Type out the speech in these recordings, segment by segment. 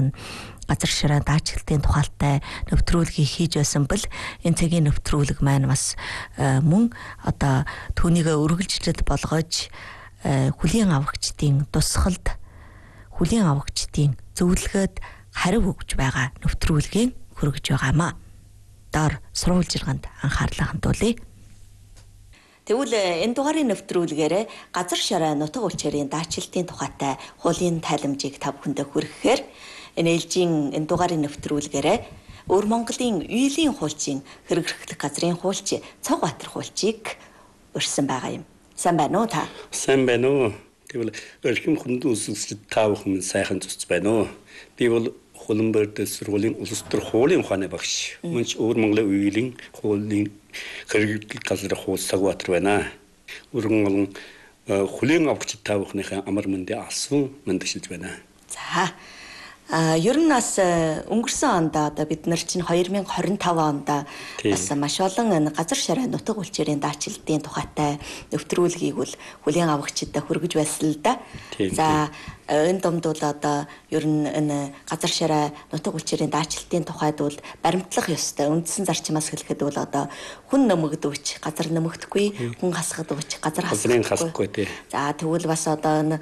маань газар ширээ даачилтын тухайтай нэвтрүүлгийг хийж байсан бол энэ цагийн нэвтрүүлэг маань бас мөн одоо түүнийг үргэлжлэл болгож хүлийн аврагчдын тусгалд хүлийн аврагчдын зөвлөгөөд хариу өгж байгаа нэвтрүүлгийг хүргэж байгаамаа. Доор сурвалжилгаанд анхаарлаа хандуулъя. Тэгвэл энэ дугаарын нэвтрүүлгээр газар ширээ нутаг улчирын даачилтын тухайтай хуулийн тайламжийг та бүхэндээ хүргэхээр энэ ээлжийн энэ дугаарын нэвтрүүлгээр Өвөр Монголын үеийн хуульчийн хэрэглэх газрын хуульч Цогбаатар хуульчийг урьсан байгаа юм. Сайн байна уу та? Сайн байна уу. Тэгвэл өрхөм хүнд үсэлсэд та бүхэн сайхан зүсч байна уу? Би бол Хөлбөмбөрд сургуулийн улс төр хуулийн ухааны багш. Мөнч Өвөр Монголын үеийн хуулийн хэрэглэх газрын хууль Цогбаатар байна. Өвөр Монголын хүлийн аврагчид та бүхнийхээ амар мэндийг алсан мэндэгшилж байна. За. Ер нь бас өнгөрсөн онд одоо бид нар чинь 2025 онд бас маш олон газар ширээ нутаг улчирын даачилтын тухайтай нэвтрүүлгийг бол хүлийн аврагчидаа хүргэж байсан л да. За энэ домд бол одоо ер нь энэ газар ширээ нутаг улчирын даачилтын тухайд бол баримтлах ёстой. Үндсэн зарчмаас хэлэхэд бол одоо хүн нэмэгдвч газар нэмэгдэхгүй, хүн хасгадвч газар хасгахгүй. За тэгвэл бас одоо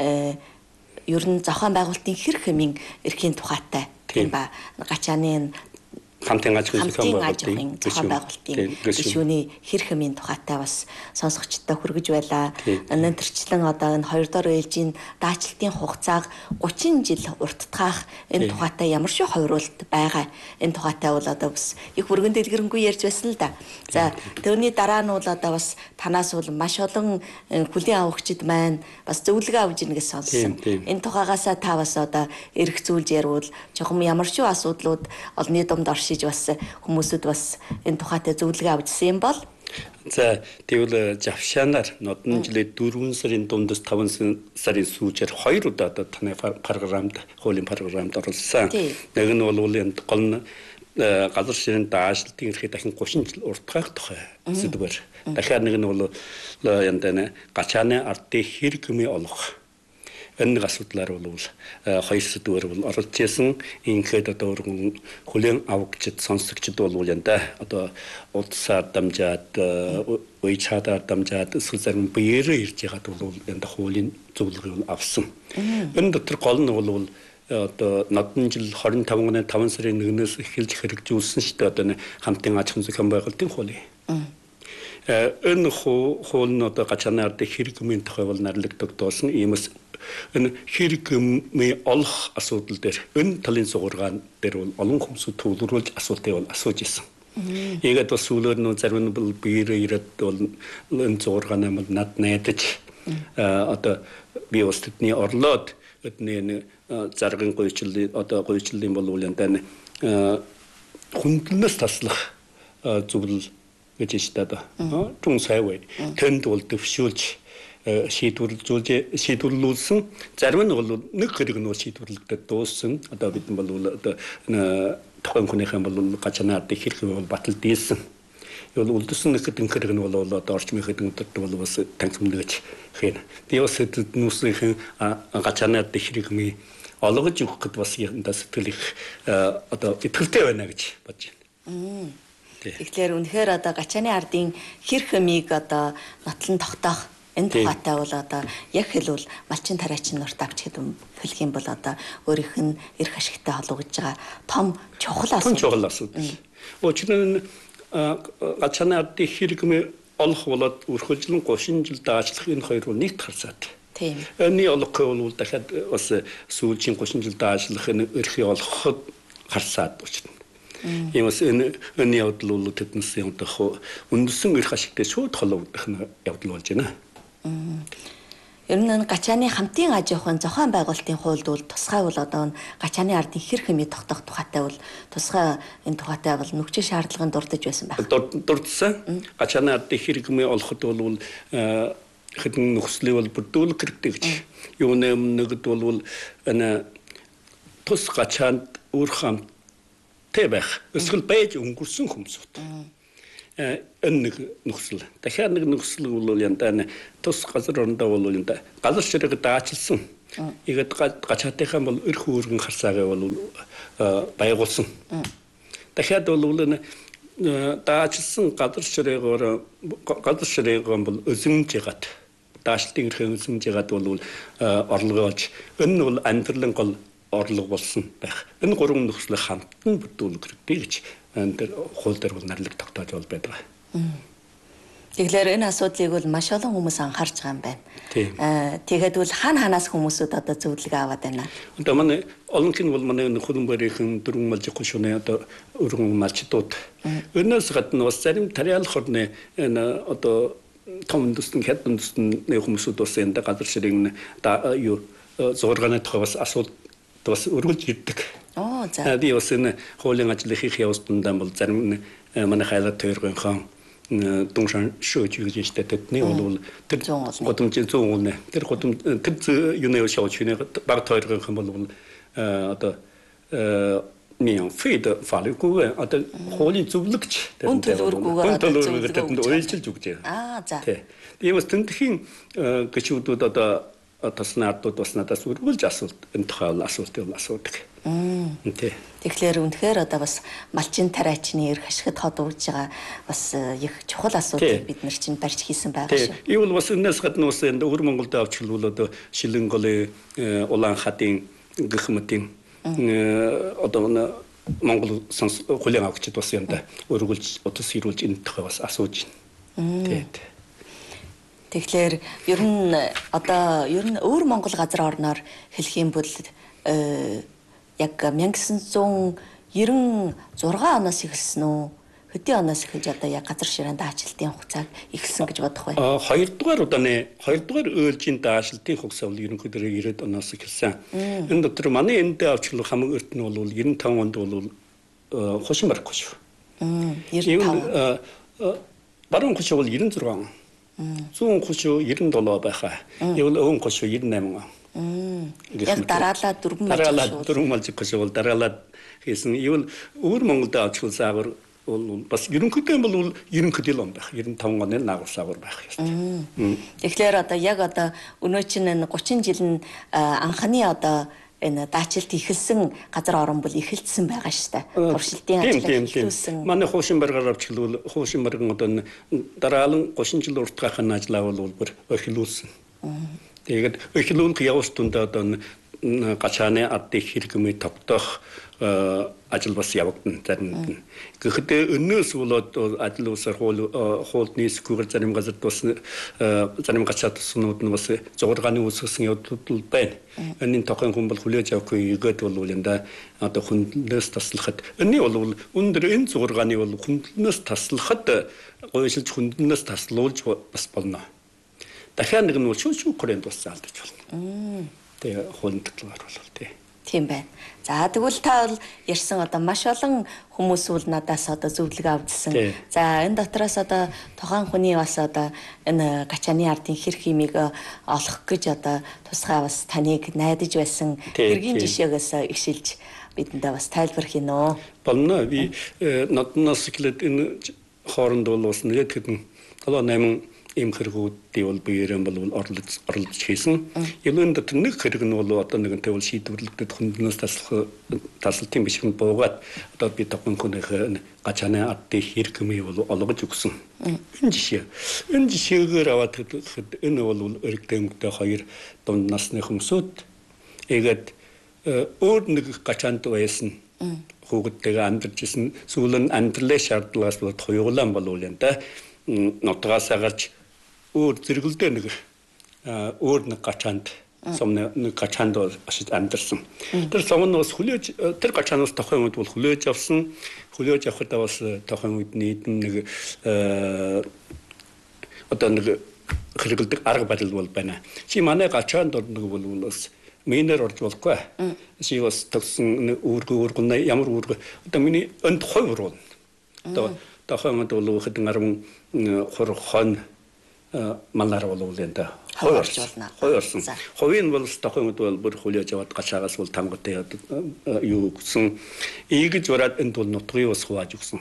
ер нь зохион байгуулалтын хэрэг хэмийн эрхийн тухайтай тийм ба гачааны хамтын аж ахуйн зохион байгуулалтын гишүүний хэрэг хэмийн тухайтай бас сонсогчдод хүргэж байлаа. Энэ төрчлэн одоо энэ 2 дахь ээлжийн даачилтын хугацааг 30 жил урттгах энэ тухайтай ямар шиг хойруулалт байгаа. Энэ тухайтай бол одоо бас их бүргэн дэлгэрэнгүй ярьж байсан л да. За тэрний дараа нь бол одоо бас танаас бол маш олон хүлийн аврагчид маань бас зөвлөгөө авж ийн гэж сонссон. Энэ тухайгаасаа та бас одоо эрх зүйлж ярил чухам ямар шиг асуудлууд олонний домд оршиж бас хүмүүсд бас энэ тухайтай зөвлөгөө авчихсан юм бол за тэгвэл Жавшанаар нодон жилийн 4 сарын дундас 5 сарын сүүлээр 2 удаа таны програмд хуулийн програмд оролцсон. Нэг нь бол энэ гол нь газар ширээний даашилтын эрхийг дахин 30 жил уртгах тухай сэдвэр. Дахиад нэг нь бол энэ гачааны ардын хэрэг хэмээ олох. Энэ асуудлаар бол хоёр сэдвээр бол оролцож байсан. Ингээд одоо хүлийн аврагчид сонсогчд бол янда одоо удсаар дамжаад уйчаадаар дамжаад эсвэл зарим биеэрээ ирж ягаад бол янда хуулийн зөвлөгөөг авсан. Энэ дотор гол нь бол одоо нодон жил 25 оны 5 сарын 1-ээс эхэлж хэрэгжүүлсэн шүү дээ одоо хамтын аж ахуйн зохион байгуулалтын хуулийг. Энэ хууль нь одоо гачааны ардын хэрэг хэмээн тухай бол нарлагддаг доосон иймээс энэ хэрэг хэмээ олох асуудал дээр энэ талын сугаргаан дээр бол олон хүмүүс төвлөрүүлж асуултыг бол асууж ирсэн. Ийгээд бас сүүлээр нь зарим нь бол биеэрээ ирээд бол энэ сугаргаанаа бол над найдаж одоо би бас тэдний орлоод өдний заргын гойчлын одоо гойчлын бол янда хүндлэнээс таслах зөвлөл гэж байна да. Түн сайвэ тэнд бол төвшүүлж шийдвэрлүүлсэн зарим нь бол нэг хэрэг нь шийдвэрлэгдээд дууссан. Одоо бид бол одоо тухайн хүнийхэн бол гачааны ардын хэрэг бол батал дийлсэн. Юу үлдсэн нэг хэрэг нь бол одоо орчмын хэдэнтэй бол бас танхимлаж хийн. Би бас хүмүүсийн гачааны ардын хэрэг мэй олгож өгөх гэд бас энэ сэтгэл их одоо итгэлтэй байна гэж бодож байна. Тэгэхээр үнэхээр одоо гачааны ардын хэрэг хэмийг одоо нотлон тогтоох энэ тухайтай бол одоо яг хэлбэл малчин тариачин нурт авч хэлэх юм бол одоо өөрийнх нь эрх ашигтай холбогдож байгаа том чухал асуудал. Өчигдөр гачааны ардын хэрэг мэй олох болоод үргэлжлэн 30 жил даачлах энэ хоёр бол нэгт харцаад. Тийм. Эний олох бол дахиад бас сүүлийн 30 жил даашлах энэ эрхийг олоход харцаад байна. Иймээс энэ явдал бол тэднээс одоо үндэсэн эрх ашигтай шууд холбогдох явдал болж байна. Ер нь гачааны хамтын аж ахуйн зохион байгуулалтын хуульд бол тусгай бол одоо гачааны ардын хэрэг хэмээ тогтоох тухайтай бол тусгай энэ тухайтай бол нөхцөл шаардлагын дурдж байсан байна. Дурдсан. Гачааны ардын хэрэг хэмээ олоход бол хэдэн нөхцөлийг бол бүрдүүлэх хэрэгтэй гэж. Юу нэгд бол энэ тус гачаанд өөр хамт байх. Эсвэл байж өнгөрсөн хүмүүсүүд. энэ нэг нөхцөл. Дахиад нэг нөхцөл бол янтаа тус газар орондоо бол янтаа газар ширэг даачилсан. Ихэд гачаатайхан бол өрх үүргэн харсаагаа бол байгуулсан. Дахиад бол даачилсан газар ширээгоор бол өзөмжгээд даашлтын эрхэн өзөмжгээд бол орлогоож энэ бол амьдралын гол орлого болсон байх. Энэ гурван нөхцөлийг хамтан бүтүүлэх хэрэгтэй гэж энэ хууль дээр бол нэрлэг тогтоож бол байдаг. Тэгэхээр энэ асуудлыг бол маш олон хүмүүс анхаарч байгаа юм байна. Тэгээд бол хаанаас хүмүүсүүд одоо зөвлөгөө аваад байна. Одоо манай олон хин бол манай хөрөнгөөрийн дөрвөн малжих гүшүүний одоо өргөн малчдууд. Өнөөс гадна бас зарим тариалах орны энэ одоо том дэстэн хятад дэстэн хүмүүсүүд бас энэ газар ширэг юу зургааны тухай бас асуулт бас өргөлж ирдэг. За. Би бас энэ хуулийн ажлыг хийх явцдаа бол зарим манай хайлт тойргийн хаан Дуншан шөөж гэж штэ тэдний бол тэр годомжин зүүн үнэ тэр годом тэр юунаа шоуч хүнээ баг тойргийн хаан бол одоо 미용 페이드 파르고에 어떤 홀이 좁력지 온돌고가 같은 오일질 죽지 자 이거 튼튼 그치우도 어떠스나도 또스나다 수르불 자수 엔트할 асуулт тэгэхээр үнэхээр одоо бас малчин тариачны эрх ашигт хад урж байгаа бас их чухал асуудал бид нар чинь барьж хийсэн байгаа шүү. И бол бас энэс гадна бас энэ өвөр Монголд авчлал одоо шилэн голын улаан хатын гихмэтийн одоо Монгол хуулийн авчид бас юм да өргөлж утас ирүүлж энэ тухай бас асууж байна. Тэгэхээр ер нь өөр Монгол газар орноор хэлэх юм бол яг 1996 оноос эхэлсэн үү? Хэдийн оноос эхэлж одоо яг газар ширээнд даачилтын хугацааг эхэлсэн гэж бодох вэ? Хоёрдугаар өөлжийн даачилтын хугацаа бол ерөнхийдөө 90 оноос эхэлсэн. Энэ дотор манай энд авчлах хамаг өрт нь бол 95 онд бол хошин барахгүй шүү. 95. Баруун хошин бол 96. Зүүн хошин 97 байхаа. Ивэл өвөн хошин 98 он. Яг дараалал дөрвөн малжиг хошин бол дараалал хийсэн. Ивэл өөр Монголд авчлах саагар бас ерөнхийдөө бол 90 он байх. 95 оны наагур байх юм. Тэгэхээр одоо яг өнөө чинь 30 жил нь анхны энэ даачилт эхэлсэн газар орон бол эхэлсэн байгаа шүү дээ. Туршилтын ажил эхлүүлсэн. Манай хуушин баргаар авчлал хуушин барган одоо дараалан 30 жил урт гахын ажлаа бол бүр эхлүүлсэн. Тэгээд эхлүүлэх явц тундаа одоо гачааны ардыг хэрэгмээ тогтоох ажил бас явагдана заримд нь. Гэхдээ өнөөс болоод ажил усаар хуулны скүүр зарим газар бас зарим гачаад сунууд нь бас зургааны үүсгэсэн явдлууд байна. Энийн тохон хүн бол хүлээж авахгүй игээд бол энэ одоо хүндлээс таслахад энэ бол өндөр энэ зургааны бол хүндлээс таслахад гойшилж хүндлээс таслуулж бас болно. Дахиад нэг нь шүүх хүрээнд бас заалдаж болно. Тэгээ хөндөглөөр бол тийм байна. За тэгвэл та бол ярьсан маш олон хүмүүс бол надаас зөвлөгөө авдсан. За энэ дотроос тухайн хүний бас энэ гачааны ардын хэр химийг олох гэж тусгай бас таныг найдаж байсан хэргийн жишээгээс ишилж бидэндээ бас тайлбарх юм уу? Болно. Би наднаас эхлээд энэ хооронд бол бас нэг хэдэн 7-8 им хэрэгүүдийн бол биеэрэн бол орлож хийсэн. Юунд нэг хэрэг нь бол одоо нэгэнтэй бол шийдвэрлэгдээд хүнднээс тасалтын биш хүн буугаад одоо би тохын хүнийхээ гачааны ардын хэрэгмээ бол олгож өгсөн. Энэ жишээгээр аваад гэхэд энэ бол өргөдөөмгтэй хоёр дунд насны хүмүүсүүд эгээд өөр нэг гачаанд байсан хүүхэдтэйгээ амьдарч исэн сүүл нь амьдралын шаардлагаас бол хуйглаан болов юм да. Нотгоос гарч өөр зэрэгэлдээ нэг өөр нэг гачаанд сумны нэг гачаанд ашиж амьдарсан. Тэр сум нь бас хүлээж тэр гачаанаас тохын үед бол хүлээж авсан. Хүлээж авахдаа бас тохын үед нийтэн нэг одоо нэг хэрэгэлдэг арга барил бол байна. Чи манай гачаанд нэг бол бас минер орж болохгүй. Чи бас төгсөн үүргэн ямар үүрэг одоо миний өнд хойвор бол. Одоо тохын үед бол хэдэн 10 хурхон малаар болов энэ хойорсон. Ховын бол тохын үед бол бүр хүлээж аваад гачаагаас бол тамгатай юу гэсэн ийгэж ураад энд бол нутгийг бас хувааж өгсөн.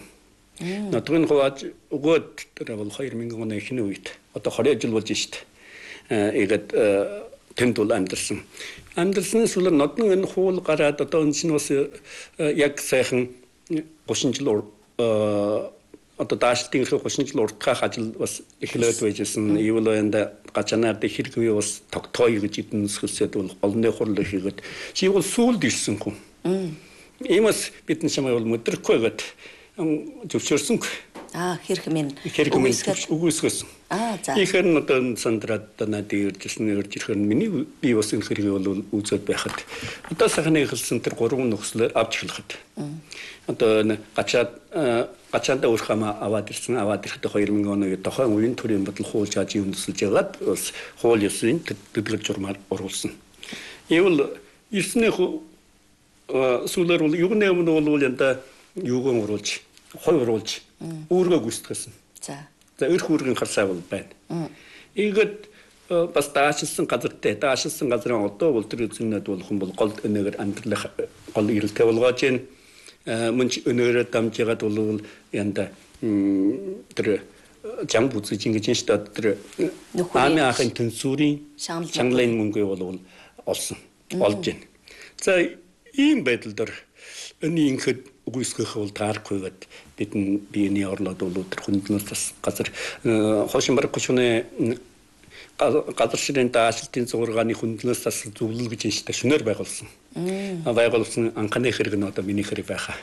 Нотгын хувааж өгөөд тэр бол 2000 оны эхний үед одоо 20 жил болж штт. Ийгэд тэнд бол амьдсан. Амьдсанаас бол нодны энэ хуул гараад одоо энэ чинь бас яг сайхан 30 жил одоо даашилтын 30 жил уртгах ажил бас эхлээд байжсэн. Ивэл энэ гачанаар хэрэг үе бас тогтооё гэж эдэн нөхөсөд бол олонны хурал хийгээд чи бол сүлд ирсэн хүн. Иймээс бидний чамаа бол өдрөхгүй гэд зөвшөөрсөн. Хэрэг минь үгүйсгэсэн. За. Ихэр нь одоо сандраад надад иржсэн ирэхээр миний би бас энэ хэрэг бол үзээд байхад одоо сахны хэлсэн тэр 3 нөхцлөөр авч эхлэхэд. Одоо гачаанда өрхөмө аваад ирсэн. Аваад ирэхэд 2000 оны тохойн үеийн төрийн бодол хуулж аж үндэслэж ягаад бас хууль ёсны төдгөл журмаар оруулсан. Ивэл ирснэх сүүлээр бол юуны өмнө бол янда юуган оруулж, хой оруулж үүргээ гүйцэтгсэн. За. За өрх үүргийн харсаа бол байна. Ийгэд бас даашилсан газартай даашилсан газрын одоо бол тэр эзэмнэд болох юм бол гол өнөөр амьдрах гол ирэлтэ болгож байна. Мөнч өнөөрөө дамжгаад бол янда тэр жамб үзэж ингэж штэ тэр ами ахын тэнцүүрийн шанглын мөнгө бол олсон олж байна. За ийм байдал дээр энэ инхэд үгүйсгэх бол таарахгүйгээд бидний биений орлоод бол тэр хүндлээс газар хошин барах хүчний газар ширээний даашилтын зургааны хүндлээс зөвлөл гэж энэ штэ шөнөөр байгуулсан. Байгуулсан анхны хэрэг нь одоо миний хэрэг байхаа.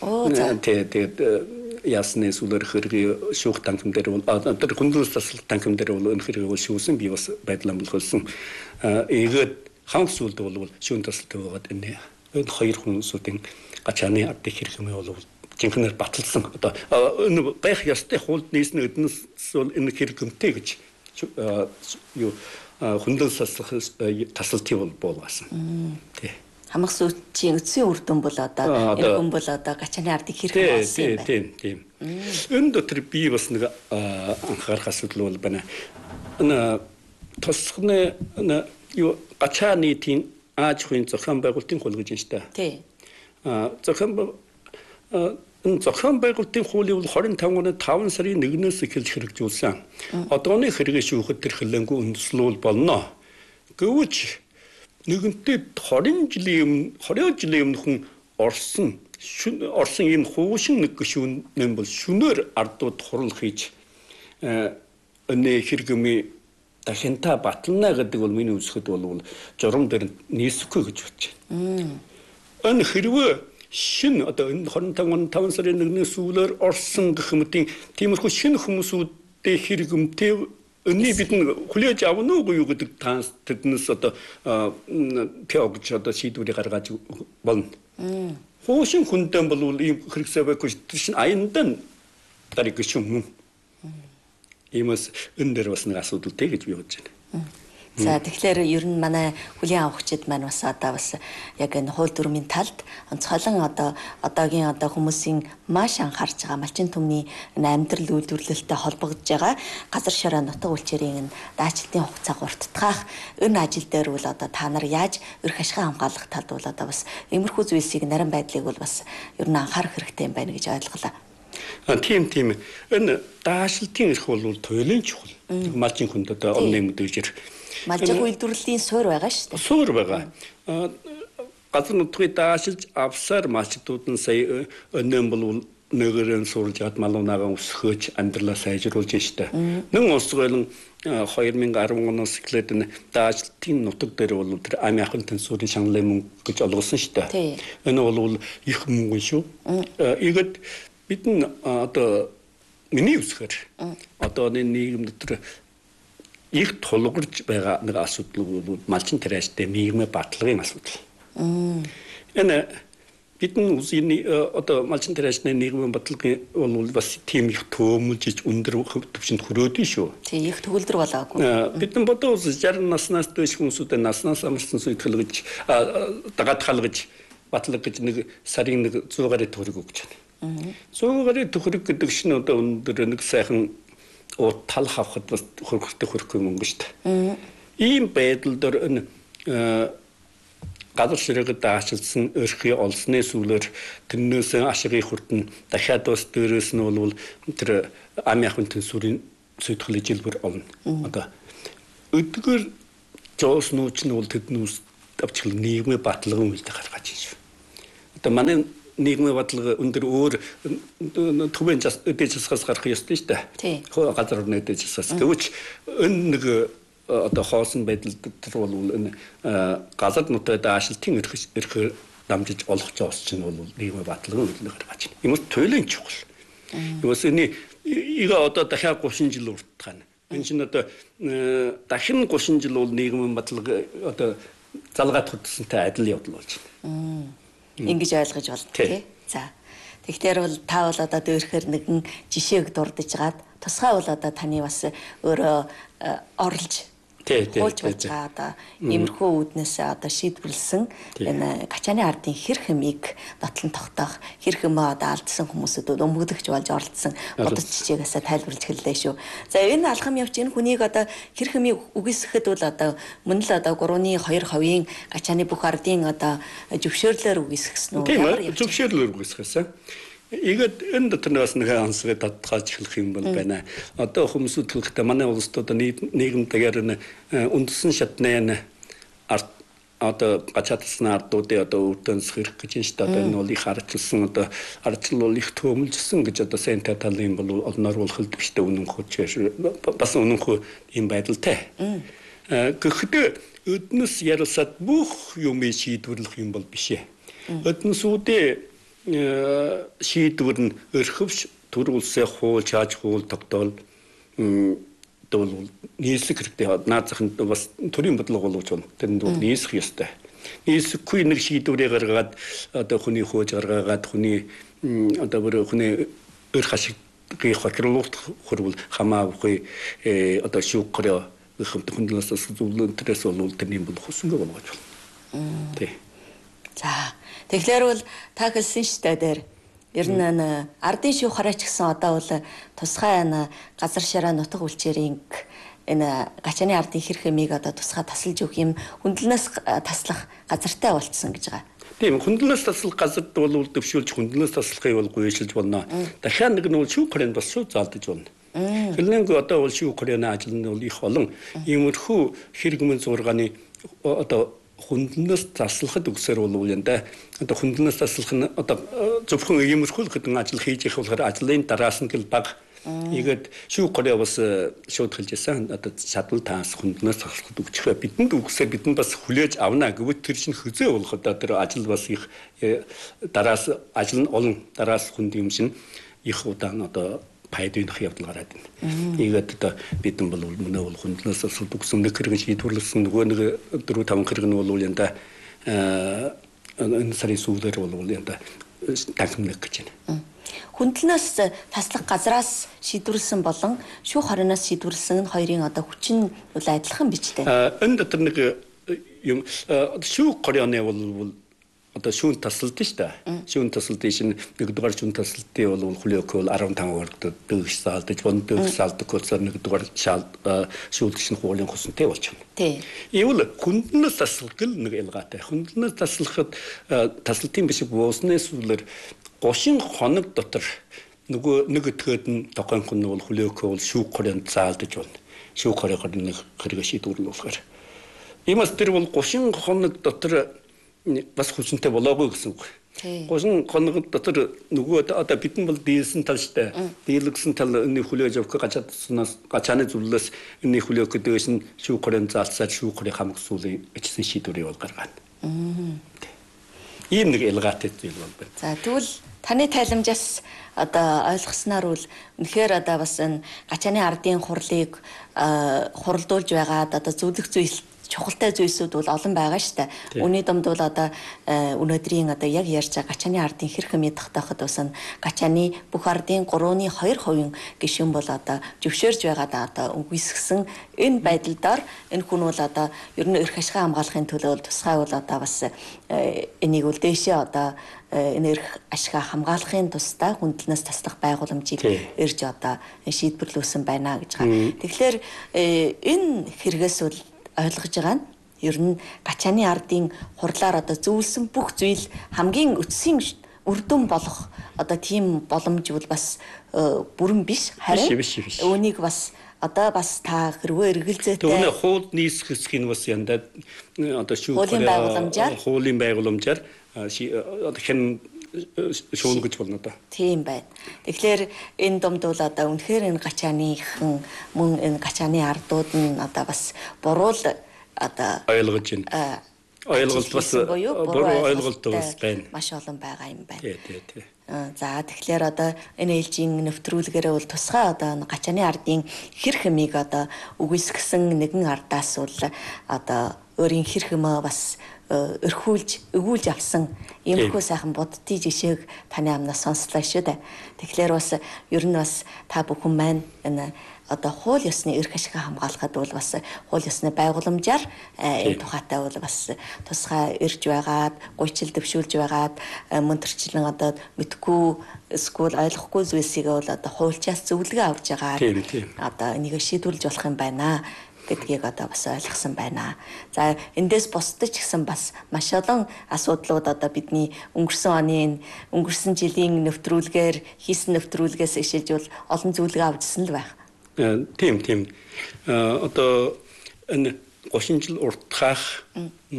Тэгээд ясны сүлэр хэрэг шүүх танхим дээр бол тэр хүндлээс танхим дээр бол энэ хэрэг бол шүүсэн би бас байдлаа болгосон. Ийгээд ханх сүлд бол шүүн тасалтай байгаад энэ хоёр хүмүүсийн гачааны ардын хэрэг юм бол жинхэнээр баталсан. Одоо энэ байх ёстой хуулд нийсний эднэс бол энэ хэрэгэмтэй гэж юу хүндлээс тасалтын бол болгосон. Тий. Хамаг сүйчийн эцсийн үр дүн бол одоо энэ хүн бол одоо гачааны ардын хэрэг болсон юм байна. Тийм. Энэ дотор би бас нэг анхаарах асуудал бол байна. Энэ тосхны юу гачааны тийм ааж хүн зохион байгуулалтын хууль гэж байна шүү дээ. Тий. Зохион байгуулалтын хуулийг бол 25 оны 5 сарын 1-ээс эхэлж хэрэгжүүлсэн. Одооны хэрэгээ шүүхэд тэр хөлөнгөө үндэслэл болно. Гэвч нэгэнтээ 20 жилийн өмнө хүн орсон ийм хуушин нэг гишүүн бол шөнөөр ардууд хурал хийж өнөө хэрэгмээ дахинта батлана гэдэг бол миний үзэхэд бол журам дээр нийсэхгүй гэж бодож байна. Энэ хэрвээ шин одоо энэ 25 сарын 1-ээс сүүлээр орсон гэх мэтийн тиймэрхүү шинэ хүмүүсүүдтэй хэрэгэмтэй өнний бид хүлээж авна уу гэдэг таанс тэднээс одоо пиогч одоо шийдвэрийг гаргаж болно. Хуушин хүндэн бол ийм хэрэгсээ байхгүй шин аяндан дарыг гүшүүн. Иймээс энэ дээр бас нэг асуудалтай гэж би бодож байна. За тэгэхээр ер нь манай хүлийн авахчид маань бас одоо бас яг энэ хууль дүрмийн талд онцгойлон одоогийн хүмүүсийн маш анхаарч байгаа малчин түмний амьдрал үйлдвэрлэлтэй холбогдож байгаа газар шороо нутаг үйлчээрийн даачилтын хугацааг урттгах энэ ажил дээр бол одоо та нар яаж эрх ашигын хамгаалах талд бол одоо бас иймэрхүү зүйлсийг нарийн байдлыг бол бас ер нь анхаарах хэрэгтэй юм байна гэж ойлголоо. Тийм. Энэ даашилтын эрх бол туйлын чухал. Малчин хүнд одоо онны мэдээлжэр малчин үйлдвэрлэлийн суурь байгаа шүү дээ. Суурь байгаа. Газар нутгийг даашилж авсаар малчдууд нь сая өнөө бол нэгэрэн сурж гад малуунаагаа өсгөөж амьдралаа сайжруулж штэ. Нэн усгойлон 2010 оноос эхлээд энэ даашилтын нутаг дээр бол тэр ами ахын тэнцвэрийн шанглын мөнгө гэж олгосон штэ. Энэ бол их мөнгө шүү. Ийгэд бид нь одоо миний үсгээр одоо нийгэм дотор их тулгарч байгаа нэг асуудал бол малчин тариаштай нийгмийн баталгын асуудал. Энэ бидний үсний одоо малчин тариашны нийгмийн баталгын бол бас тийм их төөмөлж өндөр төвшөнд хүрөөдөн шүү. Тийм их төгөлдөр болоогүй. Бидний бодоо 60 наснаас дээш хүмүүсүүдээ наснаас амарсан суйтгэл гэж дагаад халгаж батлаг гэж нэг сарын 100 гаруй төгрөг өгч байна. 100 гаруй төгрөг гэдэг чинь одоо өндөр нэг сайхан тал хавхад бас хөргөлтэй хөрөхгүй мөнгө шүү дээ. Ийм байдал дээр энэ газар ширээгээ даашилсан өрхий олсны сүүлээр тэрнээс ашигыг хүртэн дахиад бас дээрээс нь бол тэр амяхын тэнсүрийн сөйтгөл жилбэр олно. Одоо өдгөр жоос нууч нь бол тэднүүс авчил нийгмийн баталгын үйлдэл гаргаж байна шүү. Одоо манай нийгмийн баталгаа өндөр өөр төвийн дэжсгээс гарах ёстой шүү дээ. Газар орны дэжсгээс. Гэвч энэ нэг одоо хоосон байдал дотор бол энэ газар нутгийн даашилтын эрх дамжиж олох жоос чинь бол нийгмийн баталгын үйлдэл гаргаж байна. Юмс туйлын чухал. Юмс энэ одоо дахиад 30 жил уртах нь. Энэ чинь одоо дахин 30 жил бол нийгмийн баталгаа одоо залгаад хөдөлсөнтэй адил явдал болж байна. Ингэж ойлгож байна тий. За. Тэгэхээр бол та бол одоо дөөрхөр нэгэн жишээг дурдж гаад тусгай бол одоо таны бас өөрөө орлож хуулж болж байгаа одоо иймэрхүү үүднээс одоо шийдвэрлсэн энэ Гачааны ардын хэр хэмийг нотлон тогтоох хэр хэмээ одоо алдсан хүмүүсүүд өмгдөгч болж оролцсон бодож чичээгээс тайлбарлаж хэллээ шүү. За энэ алхам явж энэ хүнийг одоо хэр хэмийг үгүйсгэхэд бол одоо мөн л одоо 3.2% Гачааны бүх ардын одоо зөвшөөрлөөр үгүйсгэсэн үү? Ямар зөвшөөрлөөр үгүйсгэсэн. Игээд энэ дотор бас нэг ансрыг татгааж эхлэх юм бол байна. Одоо хүмүүсүүд хэлэхдээ манай улсад одоо нийгэмдгээр үндсэн шатны арт одоо гачаатсан ардуудын одоо өвдөнс хэрэг гэж байна шүү дээ. Одоо энэ бол их арчилсан одоо арчил бол их төмөлжсөн гэж одоо сайн талын бол олноор болох биш дээ үнэн хүч бас үнэн хүү юм байдалтай. Гэхдээ өднөс ярилсад бүх юм шийдвэрлэх юм бол биш ээ. Өднөсүүдээ шийдвэр нь өрхөвч төр улсын хууль чааж хууль тогтоол дол нийслэх хэрэгтэй. Наад захын бас төрийн бодлого боловч тэнд бол нийслэх ёстой. Нийслэхгүй нэг шийдвэрээ гаргаад одоо хүний хөөж гаргаад хүний одоо бүр хүний өр хашигыг хохируулах хөрвөл хамаагүй одоо шүүх гороо хөндлөөс зүйлэн төрөөс бол тэрний бол хөсөнгө болгож байна. Тий. За тэгэхээр бол та хэлсэн штэ дээр ер нь ардын шүүх хараач гэсэн одоо бол тусгай газар шираа нутаг үлчээрийн энэ Гачааны ардын хэр хэмийг одоо тусгай тасалж өгөх юм хөндлөнөөс таслах газартай болцсон гэж байгаа. Тийм хөндлөнөөс таслах газарт бол дэвшүүлж хөндлөнөөс таслахыг бол гүйшилж болно. Дахиад нэг нь бол шүүх хорийн бас шууд заалдаж болно. Хэлнэг одоо бол шүүх хорийн ажил нь бол их олон иймэрхүү хэрэгмэн зургааны одоо хөндлөнөөс таслахад өгсөр бол юм да. Одоо хөндлөнөөс таслах нь одоо зөвхөн иймэрхүү хэдэн ажил хийж их болохоор ажлын дараас нь гэл баг. Ийгээд шүүх хороо бас шууд хэлжсэн. Одоо шатал таас хөндлөнөөс таслахад өгчих. Бидэнд өгсөө бидэн бас хүлээж авна гэвэл тэр чинь хözөө болох одоо тэр ажил бас их дараас ажил нь олон дараас хүнд юм шин их удаан одоо пайдвах явдал гараад байна. Ийгээд одоо бидэн бол мөнөө бол хөндлөнөөс таслахад өгсөн нэг хэрэг шийдвэрлсэн нөгөө нэг 4-5 хэрэг нь бол юм да энэ сарын сүүлээр бол юм да тахимлах гэж байна. Хөндлөнөөс таслах газраас шийдвэрлсэн болон шүүх хорионоос шийдвэрлсэн хоёрын одоо хүчин бол адилхан биз дээ. Энэ дотор нэг юм шүүх хорионы бол одоо шүүн тасалд шүү дээ. Шүүн тасалдын шин нэгдүгээр шүүн тасалдын бол хүлээх бол 15 ордод дэгш саалдаж бон дэгш саалдаг болсоор нэгдүгээр шүүлгч нь хуулийн хусантай болж байна. Тий. Ийвэл хөндлөнөөс таслах гэл нэг ялгаатай. Хөндлөнөөс таслахад тасалтын биш буусны сүлэр 30 хоног дотор нөгөө нэг өтгөөд нь тохойнх нь бол хүлээх бол шүүх хорионд заалдаж байна. Шүүх хорионоор нэг хэрэг шийдвэрлүүлэхээр. Иймээс тэр бол 30 хоног дотор бас хүчнтэй болоогүй гэсэн үг. 30 хоног дотор нөгөө одоо бидэн бол дийлсэн тал штэ. Дийлгсэн тал энэ хүлээж авах гачааны зүйлээс энэ хүлээх гэдэгс нь шүүх хорионд заалцаад шүүх хорийн хамаг сүүлийн эцсийн шийдвэрийг бол гаргана. Ийм нэг ялгаатай зүйл бол байна. За тэгвэл таны тайламжаас одоо ойлгосноор бол үнэхээр одоо бас энэ Гачааны ардын хурлыг хуралдуулж байгаад одоо зөвлөх зүйл чухалтай зүйлсүүд бол олон байгаа шүү дээ. Үүний дунд бол одоо өнөөдрийн одоо яг ярьж байгаа Гачааны ардын хэр хэмээ тогтооход бас Гачааны бүх ардын 3.2% гишүүн бол одоо зөвшөөрж байгаад одоо үгүйсгэсэн энэ байдлаар энэ хүн бол одоо ер нь эрх ашигын хамгаалахын төлөө тусгай бол одоо бас энийг бол дээшээ одоо энэ эрх ашигын хамгаалахын тусдаа хөндлөнөөс таслах байгууламжийг ирж одоо шийдвэрлүүлсэн байна гэж байгаа. Тэгэхээр энэ хэрэгээс бол ойлгож байгаа нь ер нь гачааны ардын хурлаар одоо зөвлөсөн бүх зүйл хамгийн эцсийн үр дүн болох одоо тийм боломж бол бас бүрэн биш харин үүнийг бас одоо бас та хэрвээ эргэлзээтэй түүний хууль нийсэх хэсгийг бас янда одоо хуулийн байгууламжаар одоо хэн шүүн гэж болно да. Тийм байна. Тэгэхээр энэ домд бол одоо үнэхээр энэ гачааныхан мөн энэ гачааны ардууд нь одоо бас буруу одоо ойлгож байна. Ойлголт бас буруу ойлголт бас байна. Маш олон байгаа юм байна. Тий. За тэгэхээр одоо энэ ээлжийн нэвтрүүлгээрээ бол тусгай одоо гачааны ардын хэр хэмийг одоо үгүйсгэсэн нэгэн ардаас бол одоо өөрийн хэр хэмээ бас өгүүлж авсан иймэрхүү сайхан буддын жишээг таны амнаас сонслоо шүү дээ. Тэгэхээр бас ер нь бас та бүхэн маань энэ одоо хууль ёсны эрх ашиг хамгаалахад бол бас хууль ёсны байгууламжаар энэ тухайтай бол бас тусгай ирж байгаад гуйчил дэвшүүлж байгаад мөн төрчлэн одоо мэдгүй эсвэл ойлгохгүй зүйлсийг бол одоо хуульчаас зөвлөгөө авч байгаа. Одоо энийг шийдвэрлэж болох юм байна гэдгийг одоо бас ойлгосон байна. За эндээс бусдаж гэсэн бас маш олон асуудлууд одоо бидний өнгөрсөн жилийн нэвтрүүлгээр хийсэн нэвтрүүлгээс эхэлж бол олон зөвлөгөө авчихсан л байх. Тийм. Одоо энэ 30 жил уртхаах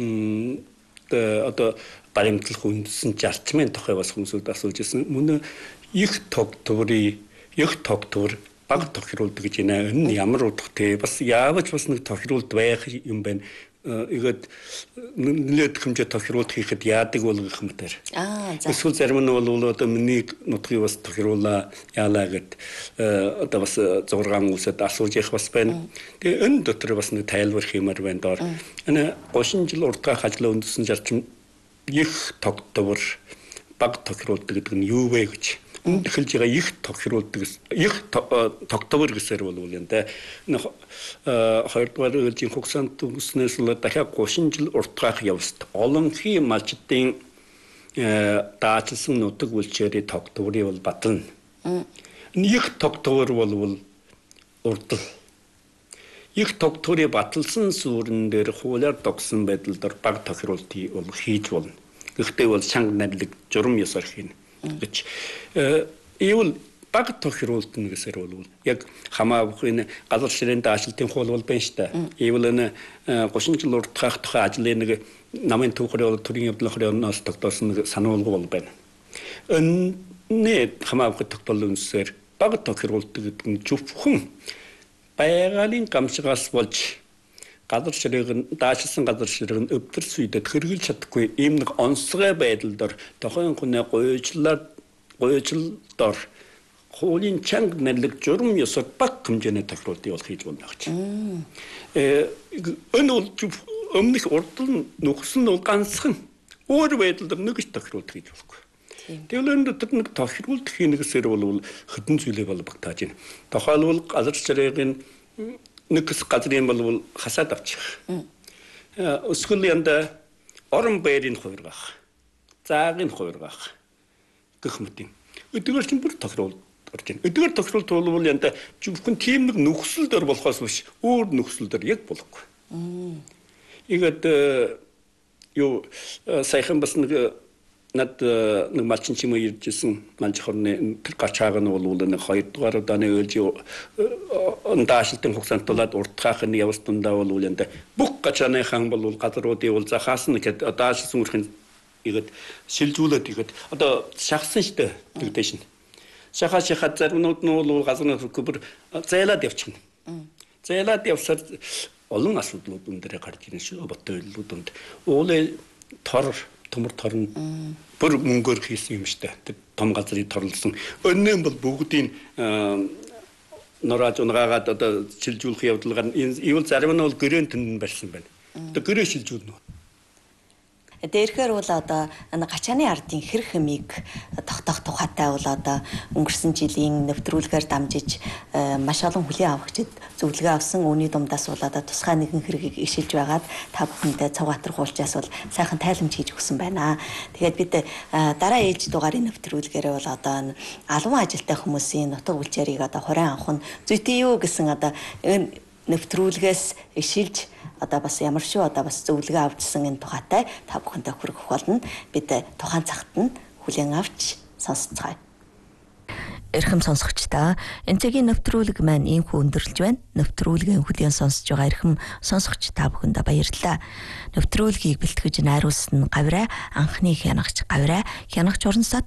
одоо баримтлах үндсэн зарчмын тухай бас хүмүүсүүд асууж ирсэн. Мөн их тогтворыг баг тохируулдаг гэж байна. Энэ ямар утгатай бас яавч бас нэг тохируулд байх юм байна. Игээд нэлээд хэмжээ тохируулт хийхэд яадаг болгох юм дээр. Эсвэл зарим нь бол одоо миний нутгийг бас тохируулаа яалаа гэд одоо бас 6 улсад асууж явах бас байна. Тэгээ энэ дотор бас нэг тайлбар хиймээр байна доор. Энэ 30 жил уртгах ажлаа үндэссэн зарчим их тогтвор баг тохируулдаг гэдэг нь юу вэ гэж эхэлж байгаа их тохируулдаг их тогтвор гэсээр бол юм да. Хоёрдугаар ээлжийн хугацаанд үснээс л дахиад 30 жил уртгах явст олонхий малчдын даачилсан нутаг үлчээрийн тогтворыг бол батална. Их тогтвор бол урдл. Их тогтворыг баталсан сүрэн дээр хуулиар тогсон байдлаар баг тохируултыг бол хийж болно. Гэхдээ бол чанга нарилэг журам ёсоор хийнэ гэж ивэл баг тохируултна гэсээр бол яг хамаагүй газар ширээний даашилтын хууль бол байна шүү дээ. Ивэл энэ 30 жил уртгах тухай ажлын нэг намын түүхрийн төрийн явдлын орноос тогтоосон сануулга бол байна. Энэ хамаагүй тогтоол үнсээр баг тохируултдаг гэдэг нь зөвхөн байгалийн гамшигаас болж газар ширээг даашилсан газар ширээг өвдөр сүйдэд хэрэгжилж чадахгүй ийм нэг онцгой байдлаар тохион хүнээ гуйжлдор хуулийн чанга нарилэг журам ёсоор баг хэмжээний тохируултыг бол хийж болно гэж. Энэ бол өмнөх урдл нөхсөн нь ганцхан өөр байдлаар нэгж тохируулт хийж болохгүй. Тэгвэл энэ дотор нэг тохируулт хийнэсээр бол хэдэн зүйлээ бол багтааж байна. Тухайлбал газар ширээгийн нэг газрын бол хасаад авчих. Өсгөл янда орон байрын хуургах, заагийн хуургах гэх мэт юм. Өдгөр чинь бүр тохируулт орж байна. Өдгөр тохируулт бол янда зөвхөн тийм нэг нөхцөл дөр болохоос биш өөр нөхцөл дөр яг болохгүй. Игээд юу сайхан бас нэг над нэг малчин чим иржсэн малч хорны тэр гачааг нь бол нэг 2 дугаар удааны ээлжийн даашилтын хугацаанд тулаад уртгаах нь явц дундаа бол янда бүх гачааны хан бол газруудыг бол захаас нь гэд даашилсан үрхэн игээд шилжүүлээд игээд одоо шахсан штэ тэгдэж шин. Шахаад зармнууд нь бол газрын хөбөр зайлаад явчихна. Зайлаад явсаар олон асуудлууд энэ дээр гарч ирнэ шүү. Ботойлууданд уулын төмөр торн бүр мөнгөөр хийсэн юм штэ. Том газрыг торлсон. Өнөө бол бүгдийн норааж унгаагаад одоо шилжүүлэх явдалгаар ивэл зарим нь бол гэрээнд тэн барьсан байна. Одоо гэрээ шилжүүлнэ. Дээрхээр бол одоо гачааны ардын хэр хэмийг тогтоох тухайтай бол одоо өнгөрсөн жилийн нэвтрүүлгээр дамжиж маш олон хүлээн авагчид зөвлөгөө авсан. Үүний дундаас бол одоо тусгай нэгэн хэргийг ишилж байгаад та бүхэндээ Цавгаатар хуулчаас бол сайхан тайламж хийж өгсөн байна. Тэгээд бид дараа ээлж дугаарын нэвтрүүлгээрээ бол одоо албан ажилтай хүмүүсийн нутаг үлчээрийг одоо хорин авах нь зүйтэй юу гэсэн одоо нэвтрүүлгээс ишилж одоо бас ямар шүү одоо бас зөвлөгөө авчсан энэ тухайтай та бүхэндээ хүргэх болно. Бид тухайн цагт нь хүлээн авч сонсцгоё. Эрхэм сонсогчдаа энэ цагийн нэвтрүүлэг маань ийхүү өндөрлж байна. Нэвтрүүлгийн хүлээн сонсож байгаа эрхэм сонсогч та бүхэндээ баярлалаа. Нэвтрүүлгийг бэлтгэж найруулсан Гавраа анхны хянагч Гавраа хянагч орносод